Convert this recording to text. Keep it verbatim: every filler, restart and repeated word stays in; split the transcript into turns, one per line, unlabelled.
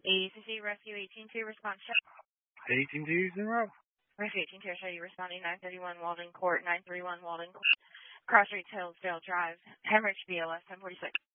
A C C Rescue eighteen two, response check.
eighteen two, zero.
Rescue eighteen two, show you responding nine thirty-one Walden Court, nine thirty-one Walden Court, Cross Street, Hillsdale Drive, Hemorrhage B L S ten forty-six.